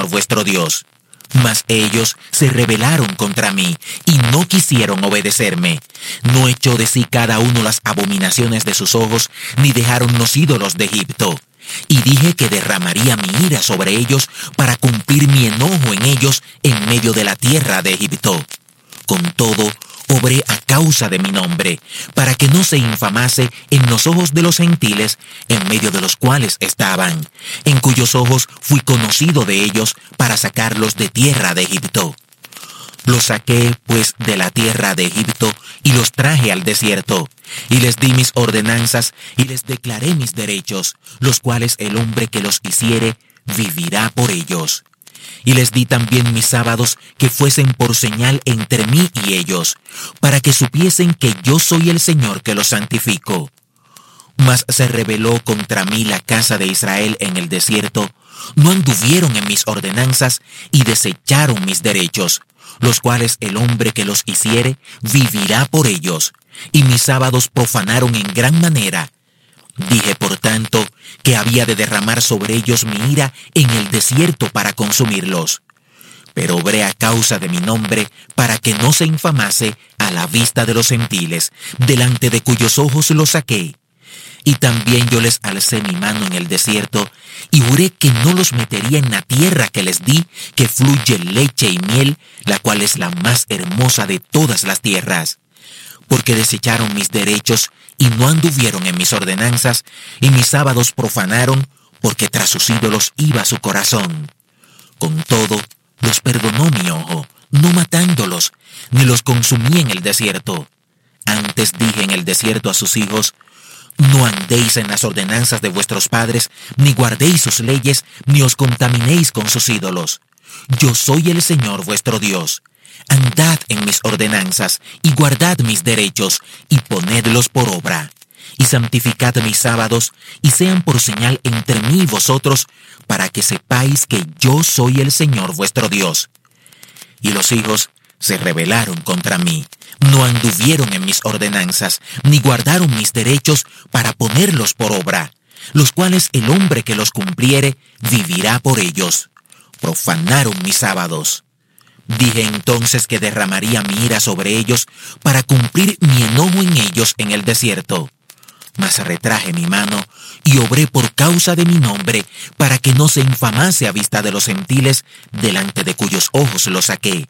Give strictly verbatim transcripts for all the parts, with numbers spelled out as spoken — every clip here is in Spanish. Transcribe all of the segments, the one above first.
vuestro Dios. Mas ellos se rebelaron contra mí y no quisieron obedecerme. No echó de sí cada uno las abominaciones de sus ojos, ni dejaron los ídolos de Egipto. Y dije que derramaría mi ira sobre ellos para cumplir mi enojo en ellos en medio de la tierra de Egipto. Con todo, obré a causa de mi nombre, para que no se infamase en los ojos de los gentiles en medio de los cuales estaban, en cuyos ojos fui conocido de ellos para sacarlos de tierra de Egipto. Los saqué, pues, de la tierra de Egipto y los traje al desierto, y les di mis ordenanzas y les declaré mis derechos, los cuales el hombre que los hiciere vivirá por ellos. Y les di también mis sábados que fuesen por señal entre mí y ellos, para que supiesen que yo soy el Señor que los santifico. Mas se rebeló contra mí la casa de Israel en el desierto, no anduvieron en mis ordenanzas y desecharon mis derechos, los cuales el hombre que los hiciere vivirá por ellos, y mis sábados profanaron en gran manera. Dije, por tanto, que había de derramar sobre ellos mi ira en el desierto para consumirlos. Pero obré a causa de mi nombre para que no se infamase a la vista de los gentiles, delante de cuyos ojos los saqué. Y también yo les alcé mi mano en el desierto, y juré que no los metería en la tierra que les di, que fluye leche y miel, la cual es la más hermosa de todas las tierras. Porque desecharon mis derechos y no anduvieron en mis ordenanzas, y mis sábados profanaron, porque tras sus ídolos iba su corazón. Con todo, los perdonó mi ojo, no matándolos, ni los consumí en el desierto. Antes dije en el desierto a sus hijos: no andéis en las ordenanzas de vuestros padres, ni guardéis sus leyes, ni os contaminéis con sus ídolos. Yo soy el Señor vuestro Dios. Andad en mis ordenanzas, y guardad mis derechos, y ponedlos por obra. Y santificad mis sábados, y sean por señal entre mí y vosotros, para que sepáis que yo soy el Señor vuestro Dios. Y los hijos se rebelaron contra mí, no anduvieron en mis ordenanzas, ni guardaron mis derechos para ponerlos por obra, los cuales el hombre que los cumpliere vivirá por ellos. Profanaron mis sábados. Dije entonces que derramaría mi ira sobre ellos para cumplir mi enojo en ellos en el desierto. Mas retraje mi mano y obré por causa de mi nombre para que no se infamase a vista de los gentiles delante de cuyos ojos los saqué.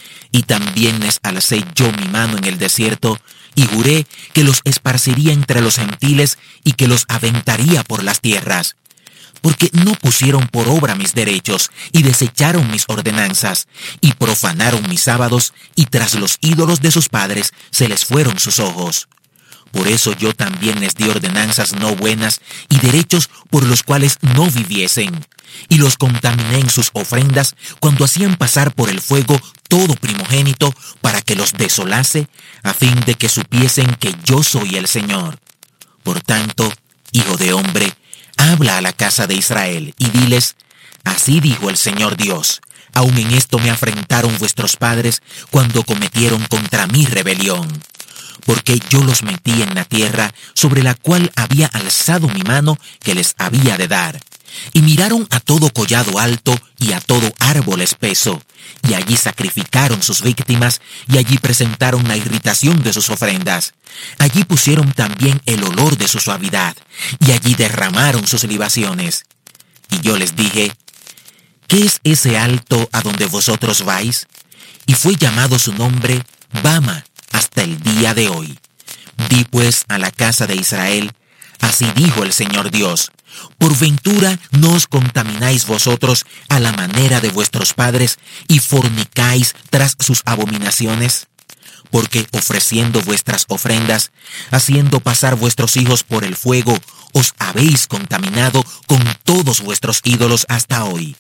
Y también les alcé yo mi mano en el desierto y juré que los esparciría entre los gentiles y que los aventaría por las tierras. Porque no pusieron por obra mis derechos, y desecharon mis ordenanzas, y profanaron mis sábados, y tras los ídolos de sus padres se les fueron sus ojos. Por eso yo también les di ordenanzas no buenas, y derechos por los cuales no viviesen, y los contaminé en sus ofrendas, cuando hacían pasar por el fuego todo primogénito, para que los desolase, a fin de que supiesen que yo soy el Señor. Por tanto, hijo de hombre, habla a la casa de Israel y diles: así dijo el Señor Dios, aun en esto me afrentaron vuestros padres cuando cometieron contra mí rebelión. Porque yo los metí en la tierra sobre la cual había alzado mi mano que les había de dar. Y miraron a todo collado alto y a todo árbol espeso, y allí sacrificaron sus víctimas, y allí presentaron la irritación de sus ofrendas. Allí pusieron también el olor de su suavidad, y allí derramaron sus libaciones. Y yo les dije: ¿qué es ese alto a donde vosotros vais? Y fue llamado su nombre Bama hasta el día de hoy. Di pues a la casa de Israel: así dijo el Señor Dios, ¿por ventura no os contamináis vosotros a la manera de vuestros padres y fornicáis tras sus abominaciones? Porque ofreciendo vuestras ofrendas, haciendo pasar vuestros hijos por el fuego, os habéis contaminado con todos vuestros ídolos hasta hoy.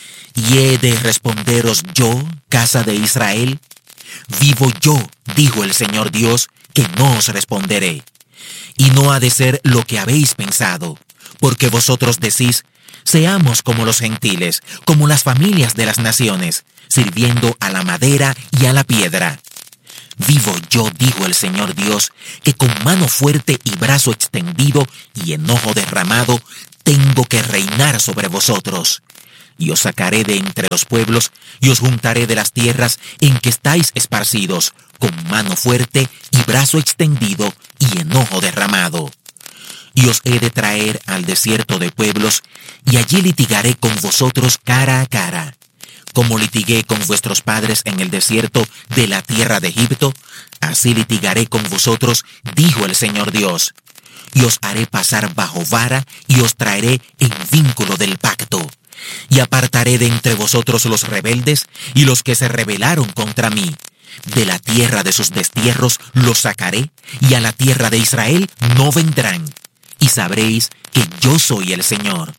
¿Y he de responderos yo, casa de Israel? Vivo yo, dijo el Señor Dios, que no os responderé. Y no ha de ser lo que habéis pensado, porque vosotros decís: seamos como los gentiles, como las familias de las naciones, sirviendo a la madera y a la piedra. Vivo yo, dijo el Señor Dios, que con mano fuerte y brazo extendido y enojo derramado tengo que reinar sobre vosotros. Y os sacaré de entre los pueblos, y os juntaré de las tierras en que estáis esparcidos, con mano fuerte y brazo extendido y enojo derramado. Y os he de traer al desierto de pueblos, y allí litigaré con vosotros cara a cara. Como litigué con vuestros padres en el desierto de la tierra de Egipto, así litigaré con vosotros, dijo el Señor Dios. Y os haré pasar bajo vara, y os traeré en vínculo del pacto. Y apartaré de entre vosotros los rebeldes, y los que se rebelaron contra mí. De la tierra de sus destierros los sacaré, y a la tierra de Israel no vendrán. Y sabréis que yo soy el Señor.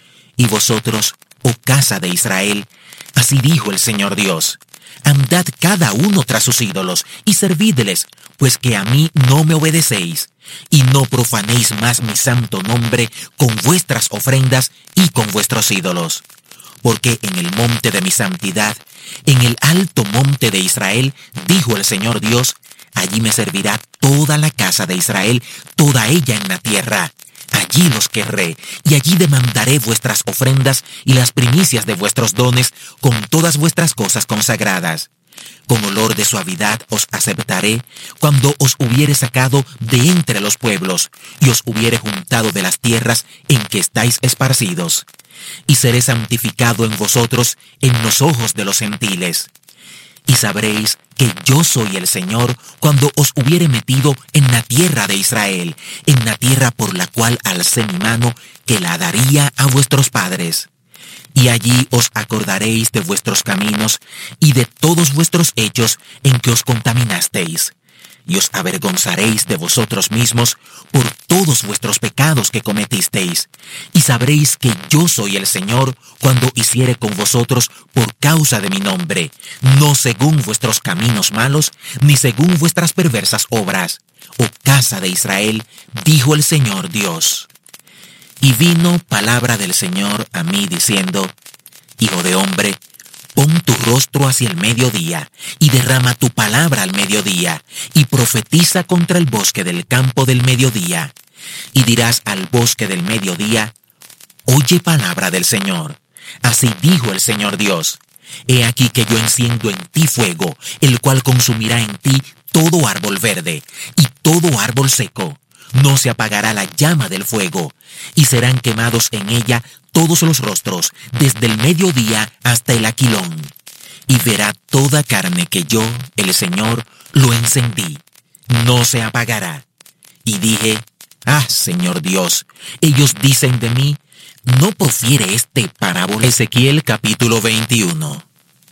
Y vosotros, oh casa de Israel, así dijo el Señor Dios, andad cada uno tras sus ídolos, y servidles, pues que a mí no me obedecéis, y no profanéis más mi santo nombre con vuestras ofrendas y con vuestros ídolos. Porque en el monte de mi santidad, en el alto monte de Israel, dijo el Señor Dios, allí me servirá toda la casa de Israel, toda ella en la tierra. Allí los querré, y allí demandaré vuestras ofrendas y las primicias de vuestros dones con todas vuestras cosas consagradas. Con olor de suavidad os aceptaré cuando os hubiere sacado de entre los pueblos, y os hubiere juntado de las tierras en que estáis esparcidos. Y seré santificado en vosotros en los ojos de los gentiles. Y sabréis que yo soy el Señor cuando os hubiere metido en la tierra de Israel, en la tierra por la cual alcé mi mano, que la daría a vuestros padres. Y allí os acordaréis de vuestros caminos y de todos vuestros hechos en que os contaminasteis. Y os avergonzaréis de vosotros mismos por todos vuestros pecados que cometisteis. Y sabréis que yo soy el Señor cuando hiciere con vosotros por causa de mi nombre, no según vuestros caminos malos, ni según vuestras perversas obras. Oh casa de Israel, dijo el Señor Dios. Y vino palabra del Señor a mí diciendo, Hijo de hombre, pon tu rostro hacia el mediodía, y derrama tu palabra al mediodía, y profetiza contra el bosque del campo del mediodía. Y dirás al bosque del mediodía, oye palabra del Señor. Así dijo el Señor Dios, he aquí que yo enciendo en ti fuego, el cual consumirá en ti todo árbol verde, y todo árbol seco. No se apagará la llama del fuego, y serán quemados en ella todos los rostros, desde el mediodía hasta el aquilón. Y verá toda carne que yo, el Señor, lo encendí. No se apagará. Y dije, ah, Señor Dios, ellos dicen de mí, ¿no profiere este parábola? Ezequiel capítulo veintiuno.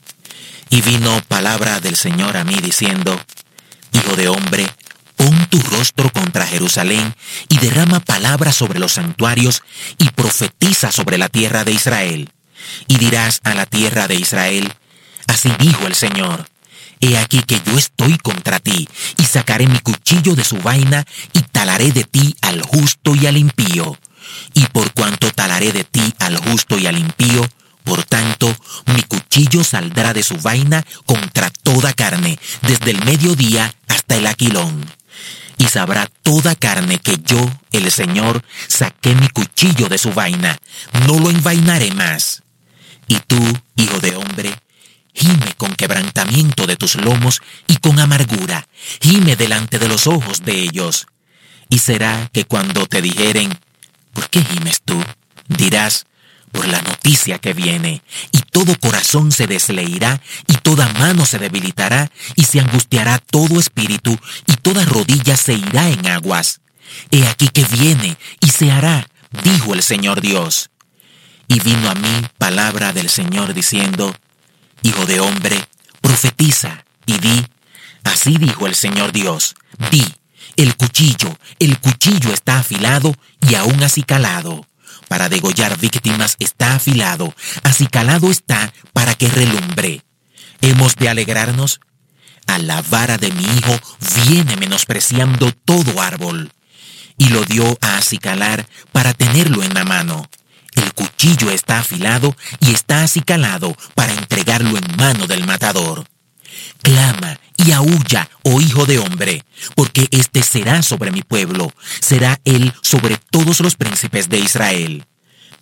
Y vino palabra del Señor a mí diciendo, Hijo de hombre, pon tu rostro contra Jerusalén y derrama palabra sobre los santuarios y profetiza sobre la tierra de Israel. Y dirás a la tierra de Israel, así dijo el Señor, he aquí que yo estoy contra ti, y sacaré mi cuchillo de su vaina, y talaré de ti al justo y al impío. Y por cuanto talaré de ti al justo y al impío, por tanto, mi cuchillo saldrá de su vaina contra toda carne, desde el mediodía hasta el aquilón. Y sabrá toda carne que yo, el Señor, saqué mi cuchillo de su vaina, no lo envainaré más. Y tú, hijo de hombre, gime con quebrantamiento de tus lomos y con amargura, gime delante de los ojos de ellos. Y será que cuando te dijeren, ¿por qué gimes tú?, dirás, por la noticia que viene, y todo corazón se desleirá, y toda mano se debilitará, y se angustiará todo espíritu, y toda rodilla se irá en aguas. He aquí que viene, y se hará, dijo el Señor Dios. Y vino a mí palabra del Señor diciendo, Hijo de hombre, profetiza, y di, así dijo el Señor Dios, di, el cuchillo, el cuchillo está afilado, y aún acicalado. Para degollar víctimas está afilado, acicalado está para que relumbre. ¿Hemos de alegrarnos? A la vara de mi hijo viene menospreciando todo árbol. Y lo dio a acicalar para tenerlo en la mano. El cuchillo está afilado y está acicalado para entregarlo en mano del matador. Clama y aúlla, oh hijo de hombre, porque éste será sobre mi pueblo, será él sobre todos los príncipes de Israel.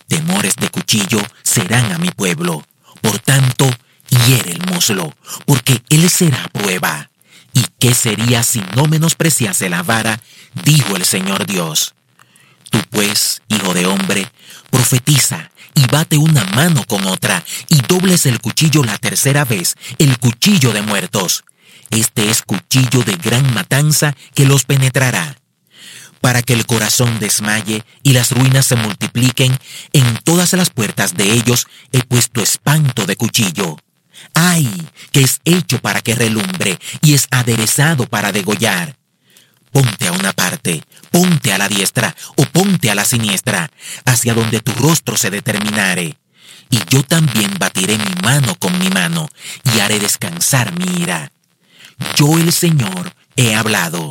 Temores de cuchillo serán a mi pueblo. Por tanto, hiere el muslo, porque él será prueba. ¿Y qué sería si no menospreciase la vara? Dijo el Señor Dios. Tú pues, hijo de hombre, profetiza y bate una mano con otra, y dobles el cuchillo la tercera vez, el cuchillo de muertos. Este es cuchillo de gran matanza que los penetrará. Para que el corazón desmaye y las ruinas se multipliquen, en todas las puertas de ellos he puesto espanto de cuchillo. ¡Ay! Que es hecho para que relumbre y es aderezado para degollar. Ponte a una parte, ponte a la diestra o ponte a la siniestra, hacia donde tu rostro se determinare. Y yo también batiré mi mano con mi mano y haré descansar mi ira. Yo el Señor he hablado.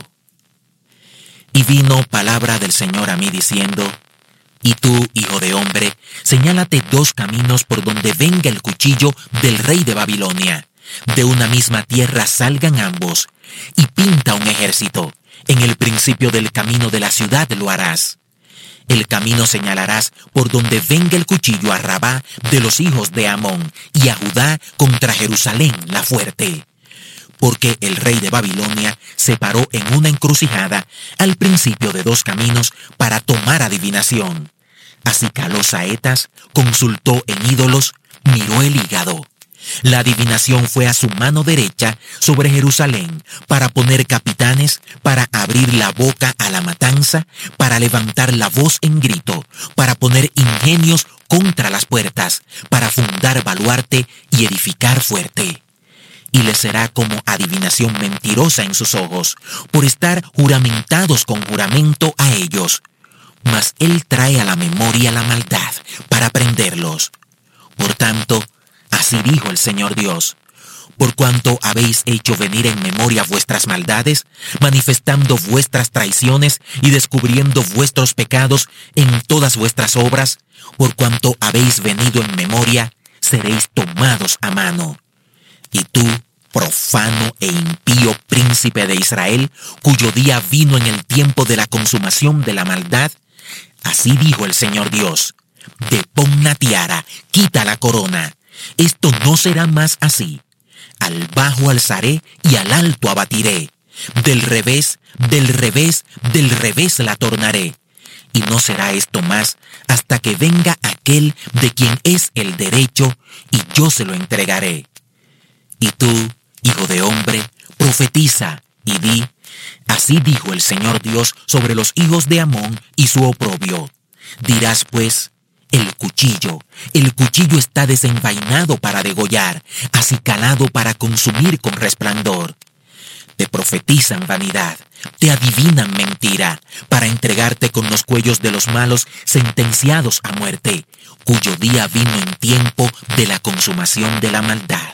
Y vino palabra del Señor a mí diciendo: Y tú, hijo de hombre, señálate dos caminos por donde venga el cuchillo del rey de Babilonia. De una misma tierra salgan ambos, y pinta un ejército. En el principio del camino de la ciudad lo harás. El camino señalarás por donde venga el cuchillo a Rabá de los hijos de Amón, y a Judá contra Jerusalén la fuerte. Porque el rey de Babilonia se paró en una encrucijada al principio de dos caminos para tomar adivinación. Acicaló saetas, consultó en ídolos, miró el hígado. La adivinación fue a su mano derecha sobre Jerusalén para poner capitanes, para abrir la boca a la matanza, para levantar la voz en grito, para poner ingenios contra las puertas, para fundar baluarte y edificar fuerte. Y les será como adivinación mentirosa en sus ojos, por estar juramentados con juramento a ellos. Mas él trae a la memoria la maldad para prenderlos. Por tanto, así dijo el Señor Dios: por cuanto habéis hecho venir en memoria vuestras maldades, manifestando vuestras traiciones y descubriendo vuestros pecados en todas vuestras obras, por cuanto habéis venido en memoria, seréis tomados a mano. Y tú, profano e impío príncipe de Israel, cuyo día vino en el tiempo de la consumación de la maldad, así dijo el Señor Dios: depón la tiara, quita la corona. Esto no será más así. Al bajo alzaré y al alto abatiré. Del revés, del revés, del revés la tornaré. Y no será esto más hasta que venga aquel de quien es el derecho, y yo se lo entregaré. Y tú, hijo de hombre, profetiza y di: así dijo el Señor Dios sobre los hijos de Amón y su oprobio. Dirás pues: el cuchillo, el cuchillo está desenvainado para degollar, acicalado para consumir con resplandor. Te profetizan vanidad, te adivinan mentira, para entregarte con los cuellos de los malos sentenciados a muerte, cuyo día vino en tiempo de la consumación de la maldad.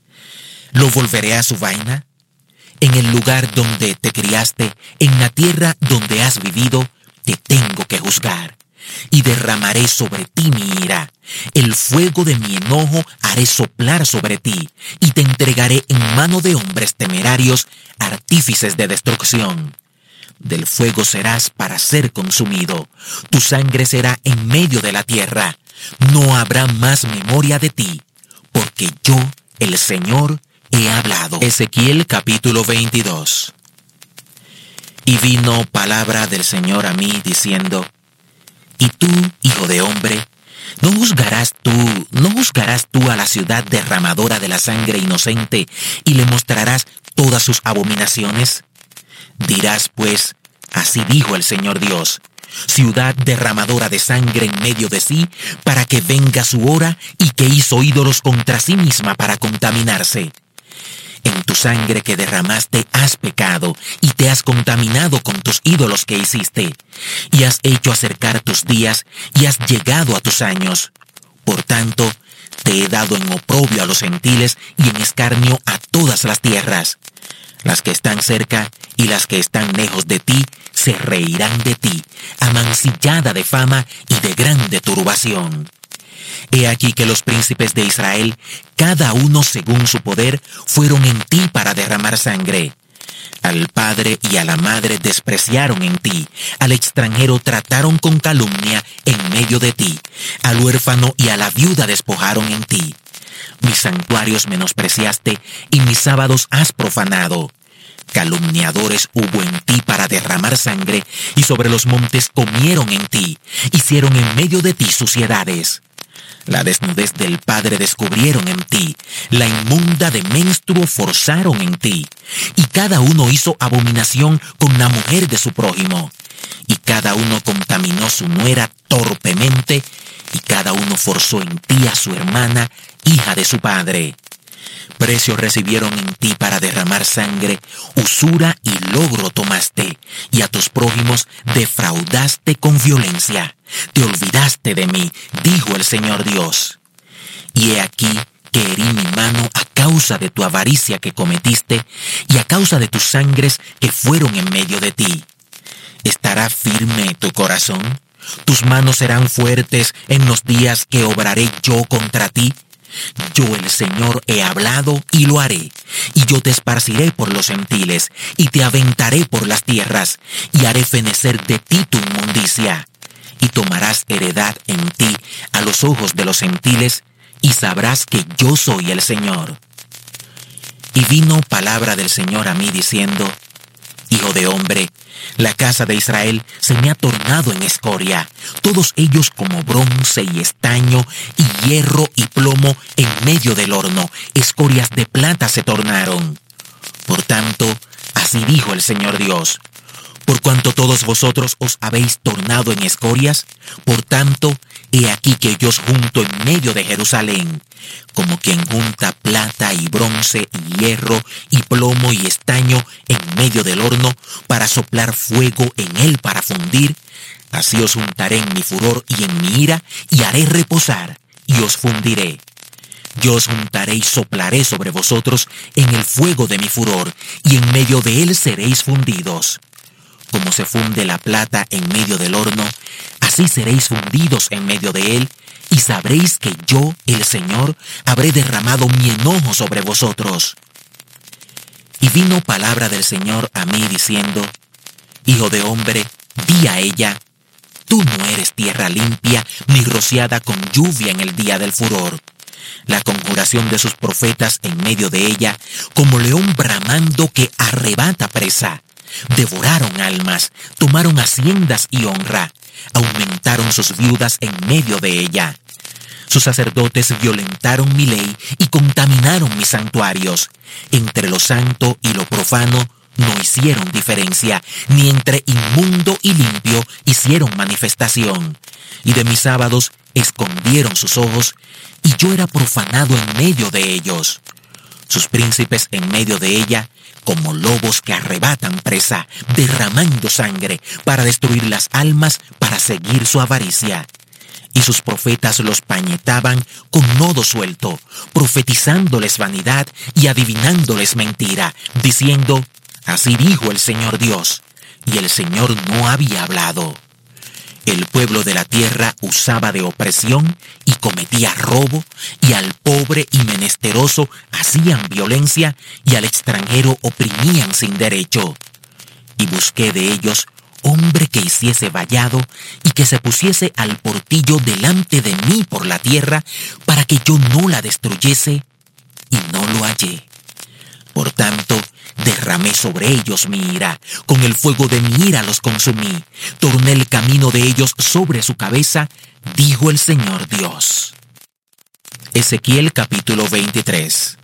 ¿Lo volveré a su vaina? En el lugar donde te criaste, en la tierra donde has vivido, te tengo que juzgar. Y derramaré sobre ti mi ira. El fuego de mi enojo haré soplar sobre ti, y te entregaré en mano de hombres temerarios, artífices de destrucción. Del fuego serás para ser consumido. Tu sangre será en medio de la tierra. No habrá más memoria de ti, porque yo, el Señor, he hablado. Ezequiel capítulo veintidós. Y vino palabra del Señor a mí diciendo: y tú, hijo de hombre, ¿no juzgarás tú, no juzgarás tú a la ciudad derramadora de la sangre inocente y le mostrarás todas sus abominaciones? Dirás pues: así dijo el Señor Dios: ciudad derramadora de sangre en medio de sí, para que venga su hora, y que hizo ídolos contra sí misma para contaminarse. En tu sangre que derramaste has pecado, y te has contaminado con tus ídolos que hiciste, y has hecho acercar tus días, y has llegado a tus años. Por tanto, te he dado en oprobio a los gentiles y en escarnio a todas las tierras. Las que están cerca y las que están lejos de ti se reirán de ti, amancillada de fama y de grande turbación. He aquí que los príncipes de Israel, cada uno según su poder, fueron en ti para derramar sangre. Al padre y a la madre despreciaron en ti, al extranjero trataron con calumnia en medio de ti, al huérfano y a la viuda despojaron en ti. Mis santuarios menospreciaste y mis sábados has profanado. Calumniadores hubo en ti para derramar sangre, y sobre los montes comieron en ti, hicieron en medio de ti suciedades. La desnudez del padre descubrieron en ti, la inmunda de menstruo forzaron en ti, y cada uno hizo abominación con la mujer de su prójimo, y cada uno contaminó su nuera torpemente, y cada uno forzó en ti a su hermana, hija de su padre. Precio recibieron en ti para derramar sangre, usura y logro tomaste, y a tus prójimos defraudaste con violencia. Te olvidaste de mí, dijo el Señor Dios. Y he aquí que herí mi mano a causa de tu avaricia que cometiste, y a causa de tus sangres que fueron en medio de ti. ¿Estará firme tu corazón? ¿Tus manos serán fuertes en los días que obraré yo contra ti? Yo el Señor he hablado y lo haré, y yo te esparciré por los gentiles, y te aventaré por las tierras, y haré fenecer de ti tu inmundicia, y tomarás heredad en ti a los ojos de los gentiles, y sabrás que yo soy el Señor. Y vino palabra del Señor a mí diciendo: Hijo de hombre, la casa de Israel se me ha tornado en escoria, todos ellos como bronce y estaño, y hierro y plomo en medio del horno, escorias de plata se tornaron. Por tanto, así dijo el Señor Dios: por cuanto todos vosotros os habéis tornado en escorias, por tanto, he aquí que yo os junto en medio de Jerusalén, como quien junta plata y bronce y hierro y plomo y estaño en medio del horno para soplar fuego en él para fundir. Así os juntaré en mi furor y en mi ira, y haré reposar, y os fundiré. Yo os juntaré y soplaré sobre vosotros en el fuego de mi furor, y en medio de él seréis fundidos. Como se funde la plata en medio del horno, así seréis fundidos en medio de él, y sabréis que yo, el Señor, habré derramado mi enojo sobre vosotros. Y vino palabra del Señor a mí diciendo: Hijo de hombre, di a ella: tú no eres tierra limpia, ni rociada con lluvia en el día del furor. La conjuración de sus profetas en medio de ella, como león bramando que arrebata presa. Devoraron almas, tomaron haciendas y honra, aumentaron sus viudas en medio de ella. Sus sacerdotes violentaron mi ley y contaminaron mis santuarios. Entre lo santo y lo profano no hicieron diferencia, ni entre inmundo y limpio hicieron manifestación. Y de mis sábados escondieron sus ojos, y yo era profanado en medio de ellos. Sus príncipes en medio de ella, como lobos que arrebatan presa, derramando sangre para destruir las almas, para seguir su avaricia. Y sus profetas los pañetaban con nodo suelto, profetizándoles vanidad y adivinándoles mentira, diciendo: así dijo el Señor Dios, y el Señor no había hablado. El pueblo de la tierra usaba de opresión y cometía robo, y al pobre y menesteroso hacían violencia, y al extranjero oprimían sin derecho. Y busqué de ellos hombre que hiciese vallado y que se pusiese al portillo delante de mí por la tierra, para que yo no la destruyese, y no lo hallé. Por tanto, derramé sobre ellos mi ira, con el fuego de mi ira los consumí, torné el camino de ellos sobre su cabeza, dijo el Señor Dios. Ezequiel capítulo veintitrés.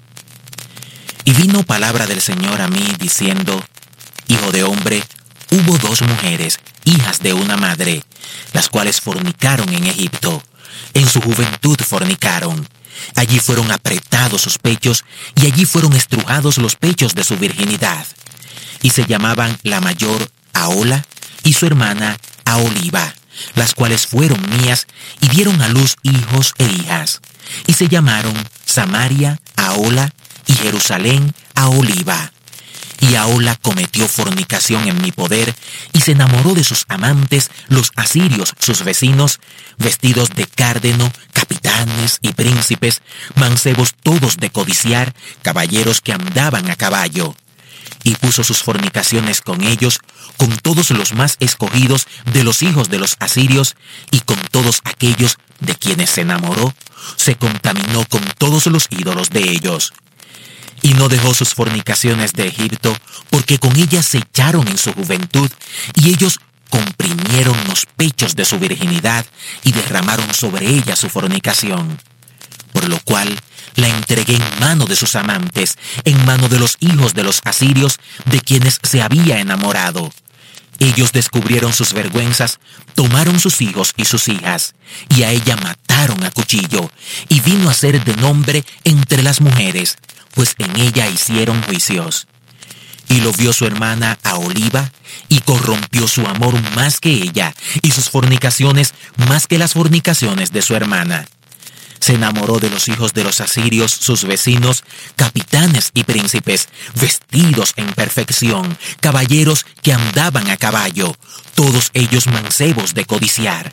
Y vino palabra del Señor a mí diciendo: Hijo de hombre, hubo dos mujeres, hijas de una madre, las cuales fornicaron en Egipto. En su juventud fornicaron. Allí fueron apretados sus pechos, y allí fueron estrujados los pechos de su virginidad. Y se llamaban la mayor Ahola y su hermana Aholiba, las cuales fueron mías y dieron a luz hijos e hijas. Y se llamaron Samaria Ahola y Jerusalén Aholiba. Y Ahola cometió fornicación en mi poder, y se enamoró de sus amantes, los asirios, sus vecinos, vestidos de cárdeno, capitanes y príncipes, mancebos todos de codiciar, caballeros que andaban a caballo. y puso sus fornicaciones con ellos, con todos los más escogidos de los hijos de los asirios, y con todos aquellos de quienes se enamoró, se contaminó con todos los ídolos de ellos. Y no dejó sus fornicaciones de Egipto, porque con ellas se echaron en su juventud, y ellos comprimieron los pechos de su virginidad, y derramaron sobre ella su fornicación. Por lo cual la entregué en mano de sus amantes, en mano de los hijos de los asirios, de quienes se había enamorado. Ellos descubrieron sus vergüenzas, tomaron sus hijos y sus hijas, y a ella mataron a cuchillo, y vino a ser de nombre entre las mujeres, pues en ella hicieron juicios. Y lo vio su hermana Aholiba, y corrompió su amor más que ella, y sus fornicaciones más que las fornicaciones de su hermana. Se enamoró de los hijos de los asirios, sus vecinos, capitanes y príncipes, vestidos en perfección, caballeros que andaban a caballo, todos ellos mancebos de codiciar.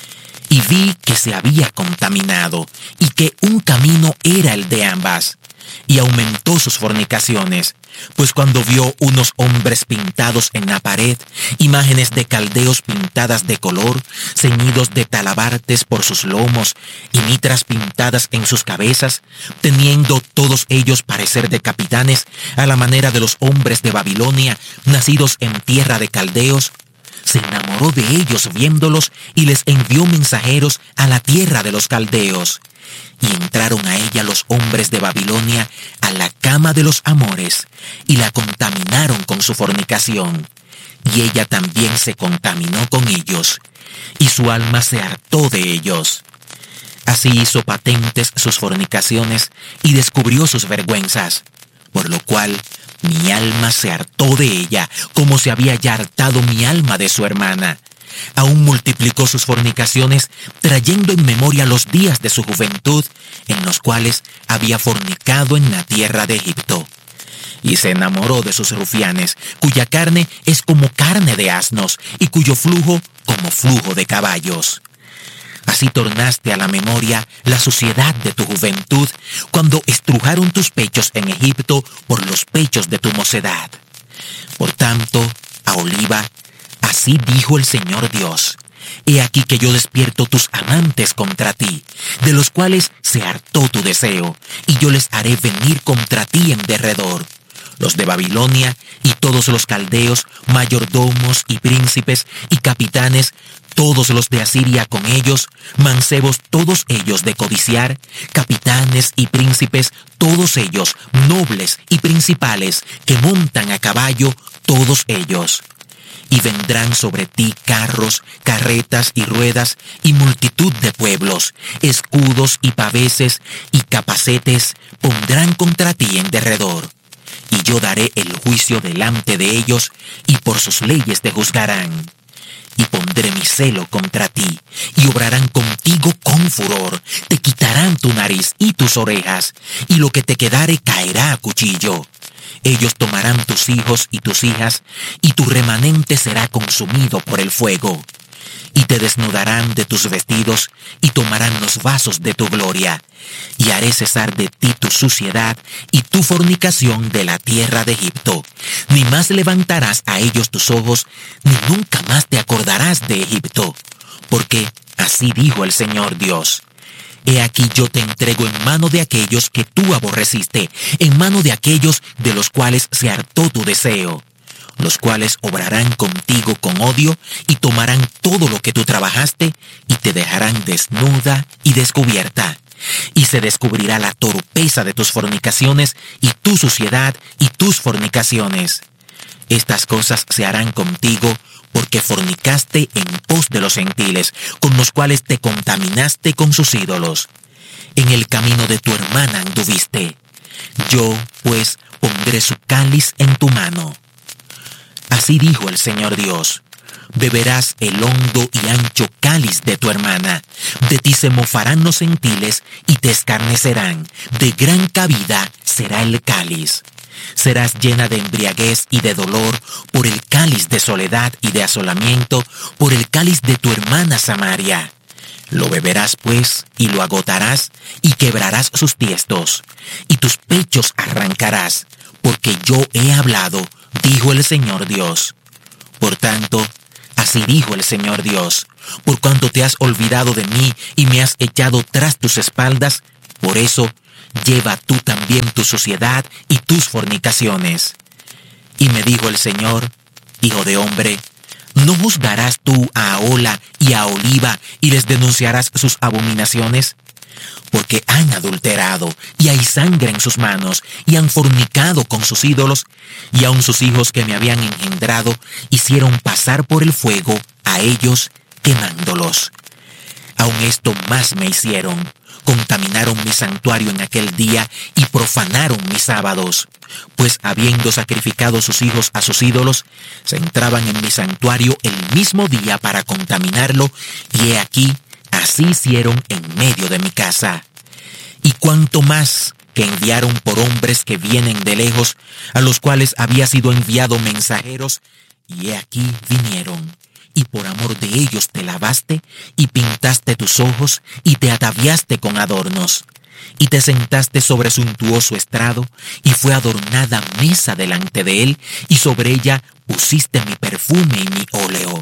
Y vi que se había contaminado, y que un camino era el de ambas, y aumentó sus fornicaciones, pues cuando vio unos hombres pintados en la pared, imágenes de caldeos pintadas de color, ceñidos de talabartes por sus lomos y mitras pintadas en sus cabezas, teniendo todos ellos parecer de capitanes a la manera de los hombres de Babilonia, nacidos en tierra de caldeos, se enamoró de ellos viéndolos y les envió mensajeros a la tierra de los caldeos. Y entraron a ella los hombres de Babilonia a la cama de los amores, y la contaminaron con su fornicación. Y ella también se contaminó con ellos, y su alma se hartó de ellos. Así hizo patentes sus fornicaciones, y descubrió sus vergüenzas, por lo cual mi alma se hartó de ella, como se había ya hartado mi alma de su hermana. Aún multiplicó sus fornicaciones, trayendo en memoria los días de su juventud, en los cuales había fornicado en la tierra de Egipto. Y se enamoró de sus rufianes, cuya carne es como carne de asnos, y cuyo flujo como flujo de caballos. Así tornaste a la memoria la suciedad de tu juventud, cuando estrujaron tus pechos en Egipto por los pechos de tu mocedad. Por tanto, Aholiba, así dijo el Señor Dios: He aquí que yo despierto tus amantes contra ti, de los cuales se hartó tu deseo, y yo les haré venir contra ti en derredor, los de Babilonia y todos los caldeos, mayordomos y príncipes y capitanes, todos los de Asiria con ellos, mancebos todos ellos de codiciar, capitanes y príncipes, todos ellos, nobles y principales, que montan a caballo, todos ellos. Y vendrán sobre ti carros, carretas y ruedas, y multitud de pueblos, escudos y paveses y capacetes pondrán contra ti en derredor. Y yo daré el juicio delante de ellos, y por sus leyes te juzgarán. Y pondré mi celo contra ti, y obrarán contigo con furor, te quitarán tu nariz y tus orejas, y lo que te quedare caerá a cuchillo. Ellos tomarán tus hijos y tus hijas, y tu remanente será consumido por el fuego. Y te desnudarán de tus vestidos, y tomarán los vasos de tu gloria. Y haré cesar de ti tu suciedad y tu fornicación de la tierra de Egipto. Ni más levantarás a ellos tus ojos, ni nunca más te acordarás de Egipto. Porque así dijo el Señor Dios: He aquí yo te entrego en mano de aquellos que tú aborreciste, en mano de aquellos de los cuales se hartó tu deseo, los cuales obrarán contigo con odio y tomarán todo lo que tú trabajaste y te dejarán desnuda y descubierta. Y se descubrirá la torpeza de tus fornicaciones y tu suciedad y tus fornicaciones. Estas cosas se harán contigo porque fornicaste en pos de los gentiles, con los cuales te contaminaste con sus ídolos. En el camino de tu hermana anduviste. Yo, pues, pondré su cáliz en tu mano. Así dijo el Señor Dios: Beberás el hondo y ancho cáliz de tu hermana. De ti se mofarán los gentiles y te escarnecerán. De gran cabida será el cáliz. Serás llena de embriaguez y de dolor por el cáliz de soledad y de asolamiento, por el cáliz de tu hermana Samaria. Lo beberás pues, y lo agotarás, y quebrarás sus tiestos, y tus pechos arrancarás, porque yo he hablado, dijo el Señor Dios. Por tanto, así dijo el Señor Dios, por cuanto te has olvidado de mí y me has echado tras tus espaldas, por eso lleva tú también tu suciedad y tus fornicaciones. Y me dijo el Señor, hijo de hombre, ¿no juzgarás tú a Ahola y a Oliva y les denunciarás sus abominaciones? Porque han adulterado y hay sangre en sus manos y han fornicado con sus ídolos, y aun sus hijos que me habían engendrado hicieron pasar por el fuego a ellos quemándolos. Aun esto más me hicieron, contaminaron mi santuario en aquel día y profanaron mis sábados, pues habiendo sacrificado sus hijos a sus ídolos, se entraban en mi santuario el mismo día para contaminarlo, y he aquí, así hicieron en medio de mi casa. Y cuanto más que enviaron por hombres que vienen de lejos, a los cuales había sido enviado mensajeros, y he aquí vinieron, y por amor de ellos te lavaste, y pintaste tus ojos, y te ataviaste con adornos, y te sentaste sobre suntuoso estrado, y fue adornada mesa delante de él, y sobre ella pusiste mi perfume y mi óleo.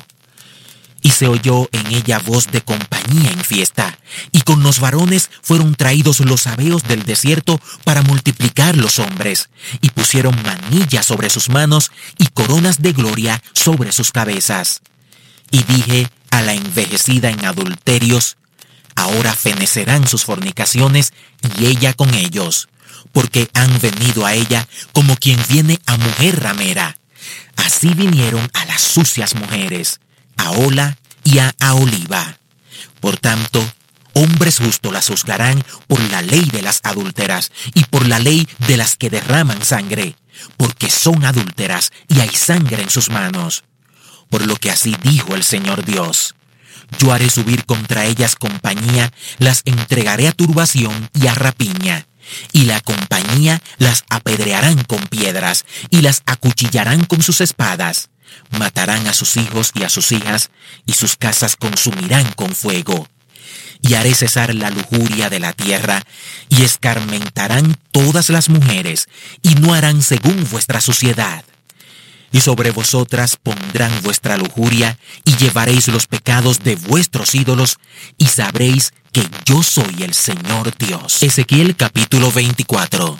Y se oyó en ella voz de compañía en fiesta, y con los varones fueron traídos los sabeos del desierto para multiplicar los hombres, y pusieron manillas sobre sus manos y coronas de gloria sobre sus cabezas. Y dije a la envejecida en adulterios, ahora fenecerán sus fornicaciones y ella con ellos, porque han venido a ella como quien viene a mujer ramera. Así vinieron a las sucias mujeres, a Ahola y a Aholiba. Por tanto, hombres justos las juzgarán por la ley de las adúlteras y por la ley de las que derraman sangre, porque son adúlteras y hay sangre en sus manos. Por lo que así dijo el Señor Dios, yo haré subir contra ellas compañía, las entregaré a turbación y a rapiña, y la compañía las apedrearán con piedras y las acuchillarán con sus espadas. Matarán a sus hijos y a sus hijas, y sus casas consumirán con fuego. Y haré cesar la lujuria de la tierra, y escarmentarán todas las mujeres, y no harán según vuestra suciedad. Y sobre vosotras pondrán vuestra lujuria, y llevaréis los pecados de vuestros ídolos, y sabréis que yo soy el Señor Dios. Ezequiel capítulo veinticuatro.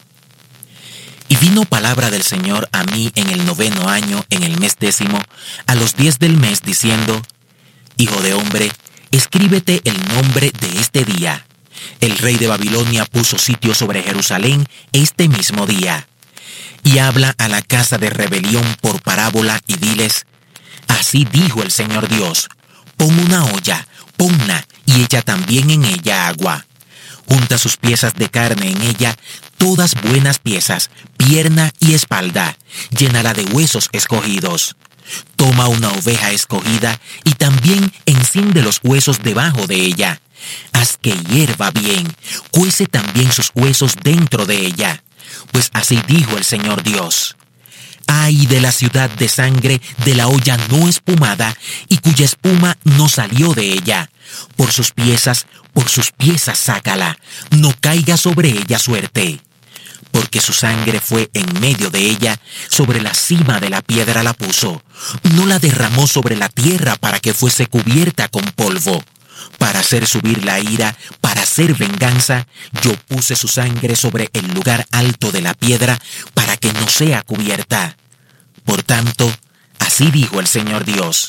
Y vino palabra del Señor a mí en el noveno año, en el mes décimo, a los diez del mes, diciendo, hijo de hombre, escríbete el nombre de este día. El rey de Babilonia puso sitio sobre Jerusalén este mismo día. Y habla a la casa de rebelión por parábola y diles, así dijo el Señor Dios, pon una olla, ponla y echa también en ella agua. Junta sus piezas de carne en ella, todas buenas piezas, pierna y espalda, llénala de huesos escogidos. Toma una oveja escogida y también enciende los huesos debajo de ella. Haz que hierva bien, cuece también sus huesos dentro de ella. Pues así dijo el Señor Dios. Ay de la ciudad de sangre, de la olla no espumada, y cuya espuma no salió de ella. Por sus piezas, por sus piezas sácala, no caiga sobre ella suerte. Porque su sangre fue en medio de ella, sobre la cima de la piedra la puso. No la derramó sobre la tierra para que fuese cubierta con polvo. Para hacer subir la ira, para hacer venganza, yo puse su sangre sobre el lugar alto de la piedra para que no sea cubierta. Por tanto, así dijo el Señor Dios,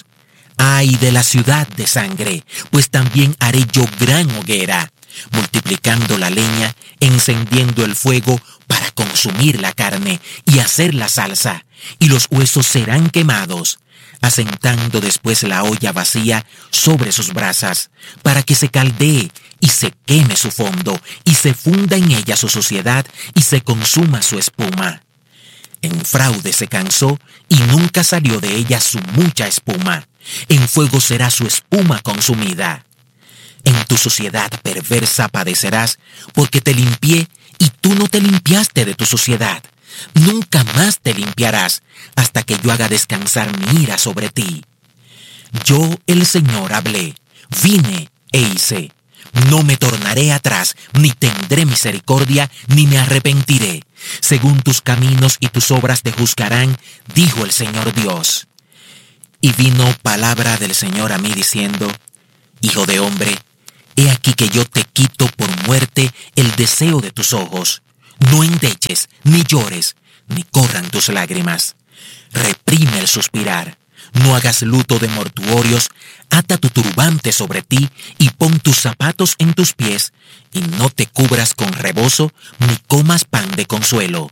ay de la ciudad de sangre, pues también haré yo gran hoguera, multiplicando la leña, encendiendo el fuego para consumir la carne y hacer la salsa, y los huesos serán quemados, asentando después la olla vacía sobre sus brasas, para que se caldee y se queme su fondo, y se funda en ella su suciedad, y se consuma su espuma. En fraude se cansó, y nunca salió de ella su mucha espuma. En fuego será su espuma consumida. En tu suciedad perversa padecerás, porque te limpié, y tú no te limpiaste de tu suciedad. Nunca más te limpiarás, hasta que yo haga descansar mi ira sobre ti. Yo, el Señor, hablé, vine e hice. No me tornaré atrás, ni tendré misericordia, ni me arrepentiré. según tus caminos y tus obras te juzgarán, dijo el Señor Dios. Y vino palabra del Señor a mí diciendo, Hijo de hombre, he aquí que yo te quito por muerte el deseo de tus ojos. No endeches, ni llores, ni corran tus lágrimas. Reprime el suspirar. No hagas luto de mortuorios, ata tu turbante sobre ti y pon tus zapatos en tus pies, y no te cubras con rebozo, ni comas pan de consuelo.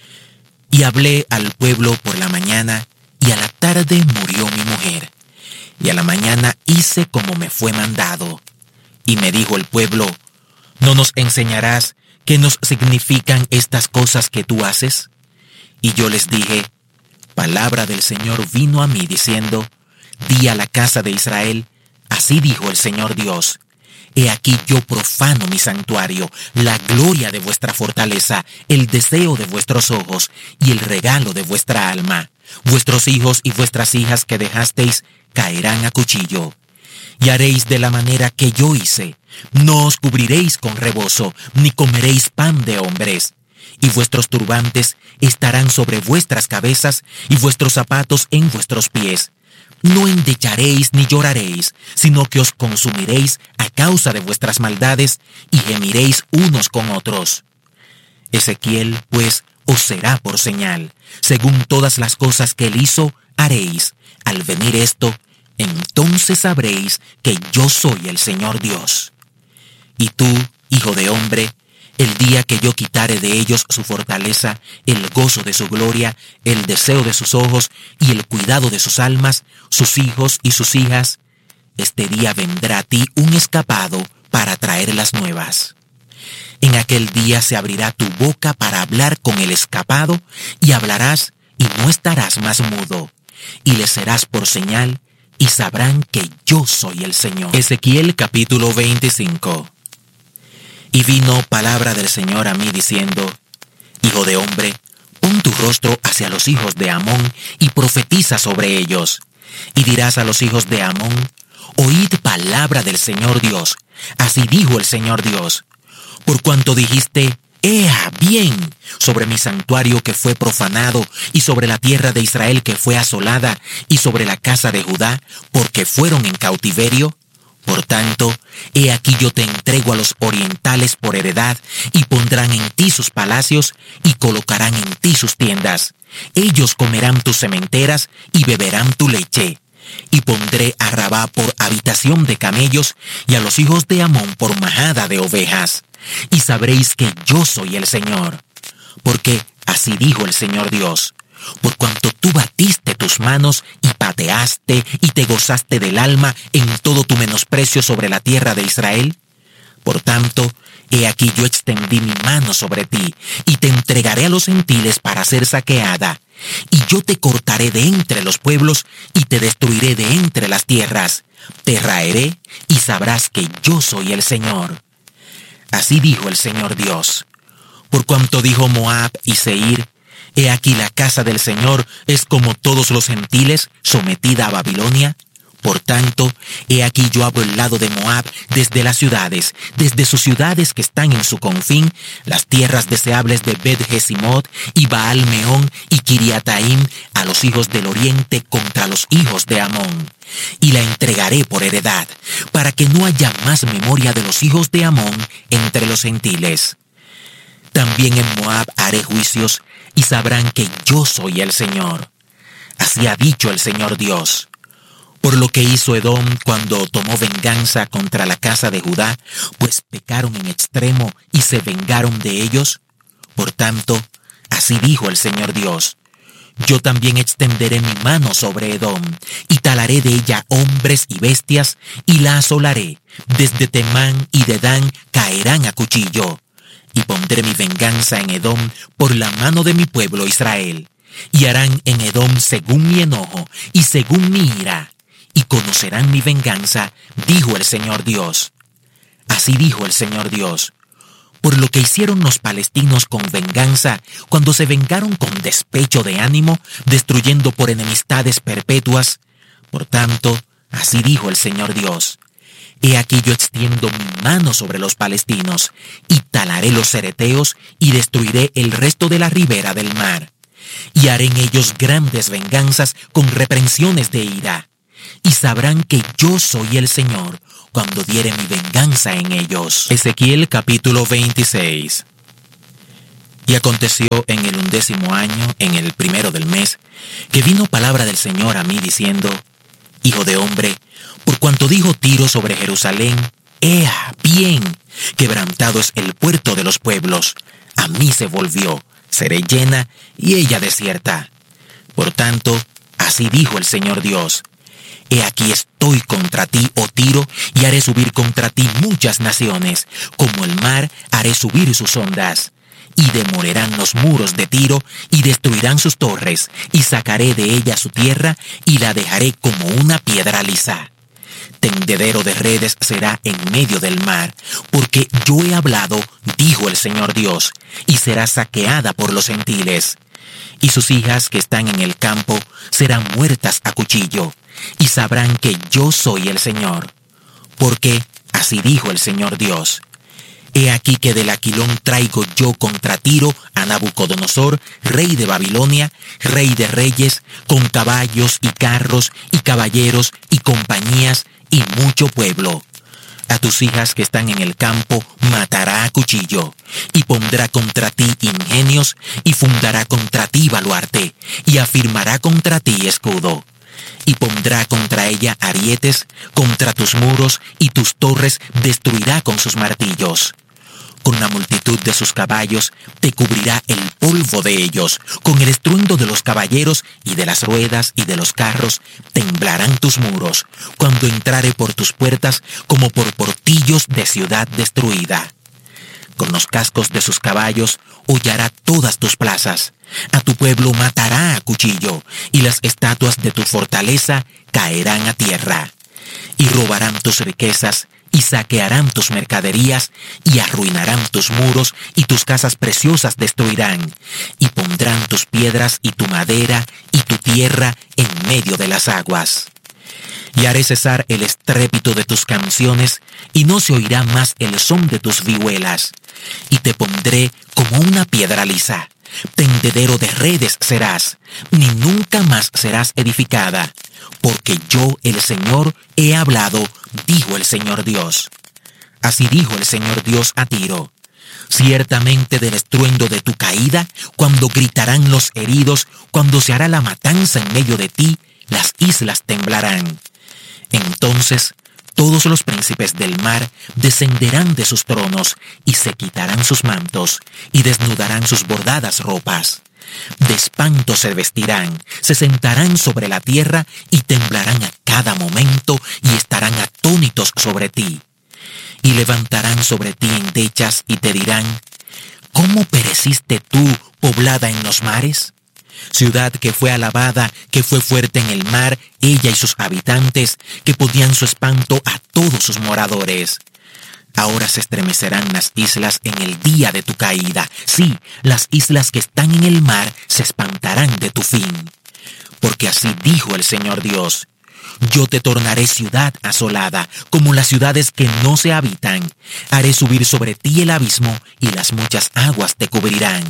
Y hablé al pueblo por la mañana, y a la tarde murió mi mujer. Y a la mañana hice como me fue mandado. Y me dijo el pueblo, ¿no nos enseñarás qué nos significan estas cosas que tú haces? Y yo les dije, palabra del Señor vino a mí diciendo, di a la casa de Israel, así dijo el Señor Dios, he aquí yo profano mi santuario, la gloria de vuestra fortaleza, el deseo de vuestros ojos y el regalo de vuestra alma. Vuestros hijos y vuestras hijas que dejasteis caerán a cuchillo. Y haréis de la manera que yo hice. No os cubriréis con rebozo, ni comeréis pan de hombres. Y vuestros turbantes estarán sobre vuestras cabezas, y vuestros zapatos en vuestros pies. No endecharéis ni lloraréis, sino que os consumiréis a causa de vuestras maldades, y gemiréis unos con otros. Ezequiel, pues, os será por señal. Según todas las cosas que él hizo, haréis. Al venir esto, entonces sabréis que yo soy el Señor Dios. Y tú, hijo de hombre, el día que yo quitare de ellos su fortaleza, el gozo de su gloria, el deseo de sus ojos y el cuidado de sus almas, sus hijos y sus hijas, este día vendrá a ti un escapado para traer las nuevas. En aquel día se abrirá tu boca para hablar con el escapado, y hablarás y no estarás más mudo, y les serás por señal, y sabrán que yo soy el Señor. Ezequiel capítulo veinticinco. Y vino palabra del Señor a mí diciendo, Hijo de hombre, pon tu rostro hacia los hijos de Amón y profetiza sobre ellos. Y dirás a los hijos de Amón, oíd palabra del Señor Dios. Así dijo el Señor Dios. Por cuanto dijiste, ¡Ea bien! Sobre mi santuario que fue profanado, y sobre la tierra de Israel que fue asolada, y sobre la casa de Judá, porque fueron en cautiverio. Por tanto, he aquí yo te entrego a los orientales por heredad, y pondrán en ti sus palacios, y colocarán en ti sus tiendas. Ellos comerán tus sementeras, y beberán tu leche. Y pondré a Rabá por habitación de camellos, y a los hijos de Amón por majada de ovejas. Y sabréis que yo soy el Señor. Porque así dijo el Señor Dios, por cuanto tú batiste tus manos y pateaste y te gozaste del alma en todo tu menosprecio sobre la tierra de Israel, por tanto, he aquí yo extendí mi mano sobre ti, y te entregaré a los gentiles para ser saqueada, y yo te cortaré de entre los pueblos, y te destruiré de entre las tierras. Te raeré, y sabrás que yo soy el Señor. Así dijo el Señor Dios. Por cuanto dijo Moab y Seir, he aquí la casa del Señor es como todos los gentiles, sometida a Babilonia. Por tanto, he aquí yo abro el lado de Moab desde las ciudades, desde sus ciudades que están en su confín, las tierras deseables de Bet-Jesimot y Baal-Meón y Kiriataim, a los hijos del oriente contra los hijos de Amón. Y la entregaré por heredad, para que no haya más memoria de los hijos de Amón entre los gentiles. También en Moab haré juicios, y sabrán que yo soy el Señor. Así ha dicho el Señor Dios. Por lo que hizo Edom cuando tomó venganza contra la casa de Judá, pues pecaron en extremo y se vengaron de ellos. Por tanto, así dijo el Señor Dios. Yo también extenderé mi mano sobre Edom, y talaré de ella hombres y bestias, y la asolaré. Desde Temán y Dedán caerán a cuchillo. Y pondré mi venganza en Edom por la mano de mi pueblo Israel. Y harán en Edom según mi enojo y según mi ira. Y conocerán mi venganza, dijo el Señor Dios. Así dijo el Señor Dios. Por lo que hicieron los palestinos con venganza, cuando se vengaron con despecho de ánimo, destruyendo por enemistades perpetuas. Por tanto, así dijo el Señor Dios. He aquí yo extiendo mi mano sobre los palestinos, y talaré los cereteos, y destruiré el resto de la ribera del mar. Y haré en ellos grandes venganzas con reprensiones de ira. Y sabrán que yo soy el Señor, cuando diere mi venganza en ellos. Ezequiel capítulo veintiséis. Y aconteció en el undécimo año, en el primero del mes, que vino palabra del Señor a mí diciendo: Hijo de hombre, por cuanto dijo Tiro sobre Jerusalén, ¡Ea, bien! Quebrantado es el puerto de los pueblos. A mí se volvió, seré llena y ella desierta. Por tanto, así dijo el Señor Dios: He aquí estoy contra ti, oh Tiro, y haré subir contra ti muchas naciones. Como el mar haré subir sus ondas. Y demolerán los muros de Tiro, y destruirán sus torres, y sacaré de ella su tierra, y la dejaré como una piedra lisa. Tendedero de redes será en medio del mar, porque yo he hablado, dijo el Señor Dios, y será saqueada por los gentiles. Y sus hijas que están en el campo serán muertas a cuchillo, y sabrán que yo soy el Señor. Porque así dijo el Señor Dios: He aquí que del Aquilón traigo yo contra Tiro a Nabucodonosor, rey de Babilonia, rey de reyes, con caballos y carros y caballeros y compañías y mucho pueblo. A tus hijas que están en el campo matará a cuchillo, y pondrá contra ti ingenios, y fundará contra ti baluarte, y afirmará contra ti escudo. Y pondrá contra ella arietes, contra tus muros y tus torres destruirá con sus martillos. Con la multitud de sus caballos te cubrirá el polvo de ellos, con el estruendo de los caballeros y de las ruedas y de los carros temblarán tus muros, cuando entrare por tus puertas como por portillos de ciudad destruida. Con los cascos de sus caballos hollará todas tus plazas. A tu pueblo matará a cuchillo, y las estatuas de tu fortaleza caerán a tierra. Y robarán tus riquezas, y saquearán tus mercaderías, y arruinarán tus muros, y tus casas preciosas destruirán. Y pondrán tus piedras y tu madera y tu tierra en medio de las aguas. Y haré cesar el estrépito de tus canciones, y no se oirá más el son de tus vihuelas. Y te pondré como una piedra lisa. Tendedero de redes serás, ni nunca más serás edificada. Porque yo, el Señor, he hablado, dijo el Señor Dios. Así dijo el Señor Dios a Tiro: Ciertamente del estruendo de tu caída, cuando gritarán los heridos, cuando se hará la matanza en medio de ti, las islas temblarán. Entonces todos los príncipes del mar descenderán de sus tronos, y se quitarán sus mantos, y desnudarán sus bordadas ropas. De espanto se vestirán, se sentarán sobre la tierra, y temblarán a cada momento, y estarán atónitos sobre ti. Y levantarán sobre ti endechas, y te dirán: ¿Cómo pereciste tú, poblada en los mares? Ciudad que fue alabada, que fue fuerte en el mar, ella y sus habitantes, que podían su espanto a todos sus moradores. Ahora se estremecerán las islas en el día de tu caída. Sí, las islas que están en el mar se espantarán de tu fin. Porque así dijo el Señor Dios: Yo te tornaré ciudad asolada, como las ciudades que no se habitan. Haré subir sobre ti el abismo, y las muchas aguas te cubrirán.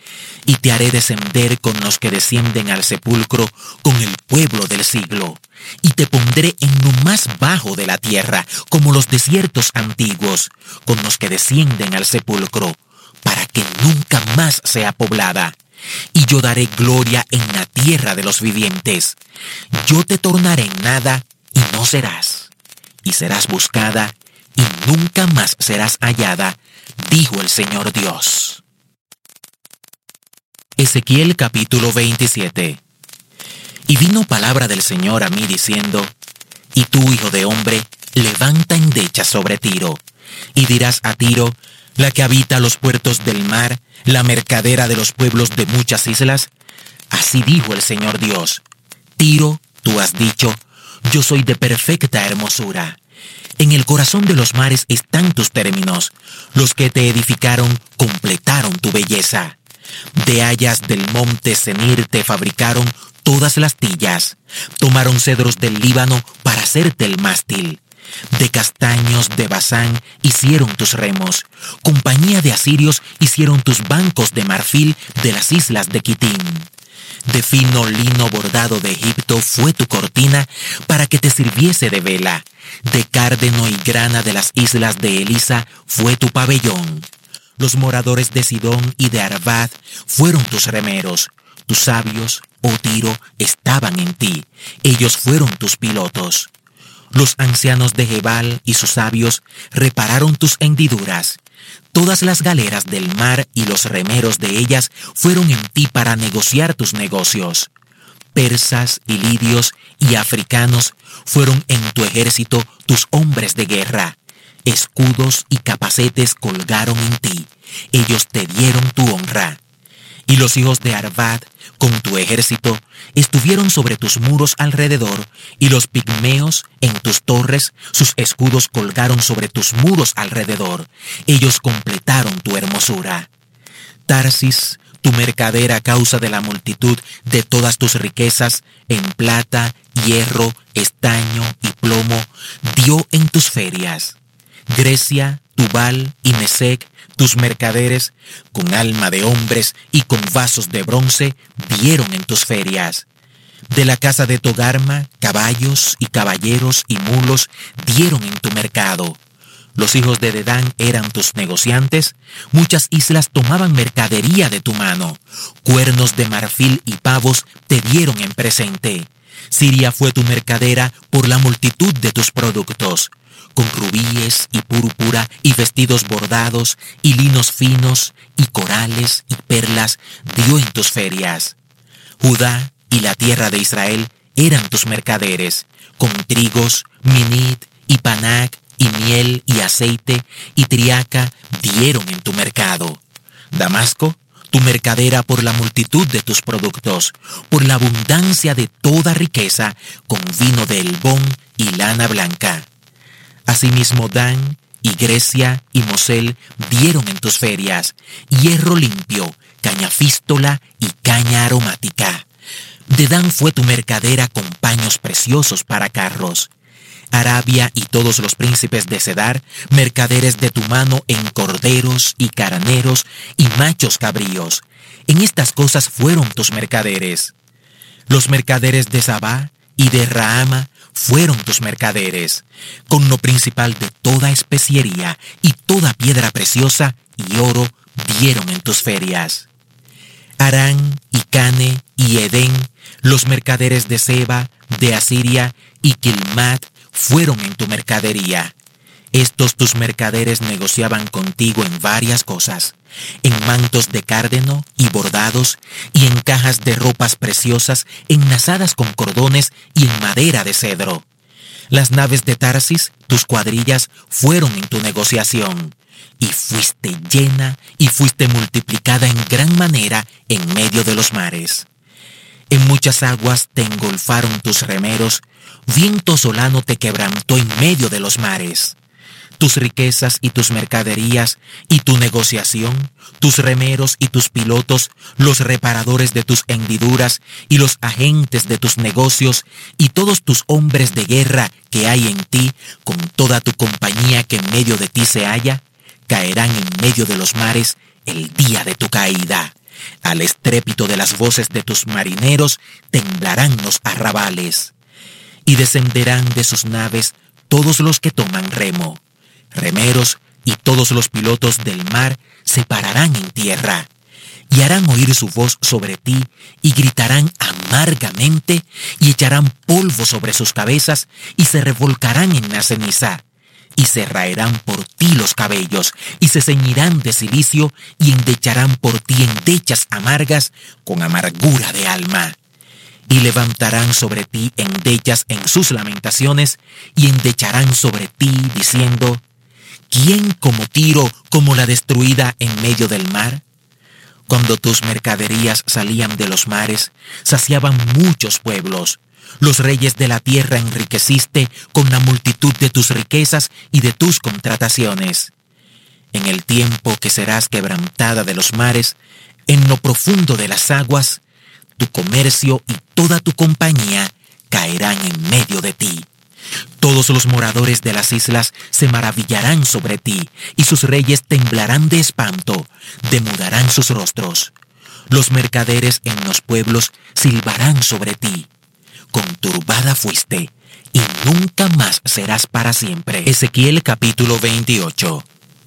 Y te haré descender con los que descienden al sepulcro, con el pueblo del siglo. Y te pondré en lo más bajo de la tierra, como los desiertos antiguos, con los que descienden al sepulcro, para que nunca más sea poblada. Y yo daré gloria en la tierra de los vivientes. Yo te tornaré nada, y no serás. Y serás buscada, y nunca más serás hallada, dijo el Señor Dios. Ezequiel capítulo veintisiete. Y vino palabra del Señor a mí diciendo: Y tú, hijo de hombre, levanta endechas sobre Tiro, y dirás a Tiro, la que habita los puertos del mar, la mercadera de los pueblos de muchas islas: Así dijo el Señor Dios: Tiro, tú has dicho, yo soy de perfecta hermosura. En el corazón de los mares están tus términos. Los que te edificaron completaron tu belleza. De hayas del monte Senir te fabricaron todas las tillas. Tomaron cedros del Líbano para hacerte el mástil. De castaños de Basán hicieron tus remos. Compañía de asirios hicieron tus bancos de marfil de las islas de Quitín. De fino lino bordado de Egipto fue tu cortina para que te sirviese de vela. De cárdeno y grana de las islas de Elisa fue tu pabellón. Los moradores de Sidón y de Arvad fueron tus remeros. Tus sabios, oh Tiro, estaban en ti. Ellos fueron tus pilotos. Los ancianos de Gebal y sus sabios repararon tus hendiduras. Todas las galeras del mar y los remeros de ellas fueron en ti para negociar tus negocios. Persas y lidios y africanos fueron en tu ejército tus hombres de guerra. Escudos y capacetes colgaron en ti. Ellos te dieron tu honra. Y los hijos de Arvad, con tu ejército, estuvieron sobre tus muros alrededor, y los pigmeos en tus torres, sus escudos colgaron sobre tus muros alrededor. Ellos completaron tu hermosura. Tarsis, tu mercader a causa de la multitud de todas tus riquezas, en plata, hierro, estaño y plomo, dio en tus ferias. Grecia, Tubal y Mesec, tus mercaderes, con alma de hombres y con vasos de bronce, dieron en tus ferias. De la casa de Togarma, caballos y caballeros y mulos dieron en tu mercado. Los hijos de Dedán eran tus negociantes. Muchas islas tomaban mercadería de tu mano. Cuernos de marfil y pavos te dieron en presente. Siria fue tu mercadera por la multitud de tus productos. Con rubíes y púrpura y vestidos bordados y linos finos y corales y perlas dio en tus ferias. Judá y la tierra de Israel eran tus mercaderes, con trigos, minit y panac y miel y aceite y triaca dieron en tu mercado. Damasco, tu mercadera por la multitud de tus productos, por la abundancia de toda riqueza, con vino de Elbón y lana blanca. Asimismo Dan y Grecia y Mosel dieron en tus ferias hierro limpio, caña fístola y caña aromática. Dedán fue tu mercadera con paños preciosos para carros. Arabia y todos los príncipes de Cedar, mercaderes de tu mano en corderos y carneros y machos cabríos. En estas cosas fueron tus mercaderes. Los mercaderes de Sabá y de Raama fueron tus mercaderes, con lo principal de toda especiería y toda piedra preciosa y oro dieron en tus ferias. Harán y Cane y Edén, los mercaderes de Seba, de Asiria y Quilmat fueron en tu mercadería. Estos tus mercaderes negociaban contigo en varias cosas, en mantos de cárdeno y bordados, y en cajas de ropas preciosas enlazadas con cordones y en madera de cedro. Las naves de Tarsis, tus cuadrillas, fueron en tu negociación, y fuiste llena y fuiste multiplicada en gran manera en medio de los mares. En muchas aguas te engolfaron tus remeros, viento solano te quebrantó en medio de los mares. Tus riquezas y tus mercaderías y tu negociación, tus remeros y tus pilotos, los reparadores de tus hendiduras y los agentes de tus negocios y todos tus hombres de guerra que hay en ti, con toda tu compañía que en medio de ti se halla, caerán en medio de los mares el día de tu caída. Al estrépito de las voces de tus marineros temblarán los arrabales. Y descenderán de sus naves todos los que toman remo. Remeros y todos los pilotos del mar se pararán en tierra, y harán oír su voz sobre ti, y gritarán amargamente, y echarán polvo sobre sus cabezas, y se revolcarán en la ceniza, y se raerán por ti los cabellos, y se ceñirán de cilicio, y endecharán por ti endechas amargas con amargura de alma. Y levantarán sobre ti endechas en sus lamentaciones, y endecharán sobre ti, diciendo: ¿quién como Tiro, como la destruida en medio del mar? Cuando tus mercaderías salían de los mares, saciaban muchos pueblos. Los reyes de la tierra enriqueciste con la multitud de tus riquezas y de tus contrataciones. En el tiempo que serás quebrantada de los mares, en lo profundo de las aguas, tu comercio y toda tu compañía caerán en medio de ti. Todos los moradores de las islas se maravillarán sobre ti, y sus reyes temblarán de espanto, demudarán sus rostros. Los mercaderes en los pueblos silbarán sobre ti. Conturbada fuiste, y nunca más serás para siempre. Ezequiel capítulo veintiocho.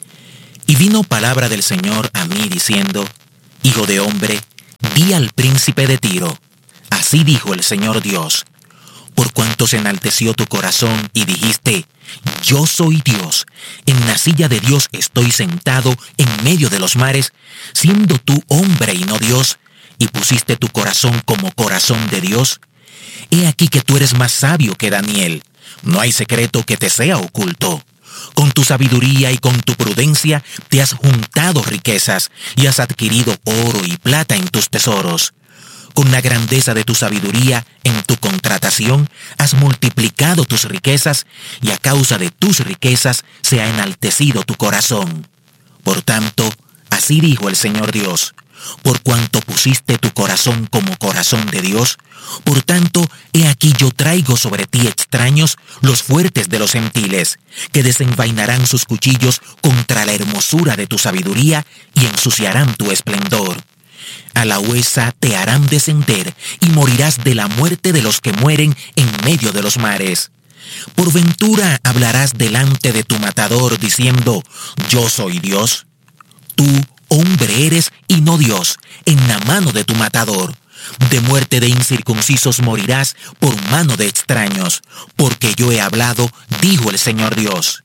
Y vino palabra del Señor a mí diciendo: Hijo de hombre, di al príncipe de Tiro, así dijo el Señor Dios: por cuanto se enalteció tu corazón y dijiste: yo soy Dios, en la silla de Dios estoy sentado en medio de los mares, siendo tú hombre y no Dios, y pusiste tu corazón como corazón de Dios. He aquí que tú eres más sabio que Daniel, no hay secreto que te sea oculto. Con tu sabiduría y con tu prudencia te has juntado riquezas y has adquirido oro y plata en tus tesoros. Con la grandeza de tu sabiduría en tu contratación has multiplicado tus riquezas, y a causa de tus riquezas se ha enaltecido tu corazón. Por tanto, así dijo el Señor Dios: por cuanto pusiste tu corazón como corazón de Dios, por tanto, he aquí yo traigo sobre ti extraños, los fuertes de los gentiles, que desenvainarán sus cuchillos contra la hermosura de tu sabiduría y ensuciarán tu esplendor. A la huesa te harán descender, y morirás de la muerte de los que mueren en medio de los mares. Por ventura hablarás delante de tu matador, diciendo: yo soy Dios. Tú, hombre eres y no Dios, en la mano de tu matador. De muerte de incircuncisos morirás por mano de extraños, porque yo he hablado, dijo el Señor Dios.